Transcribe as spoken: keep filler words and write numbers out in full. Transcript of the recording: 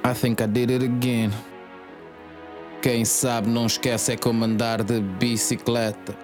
I think I did it again. Quem sabe não esquece é como andar de bicicleta.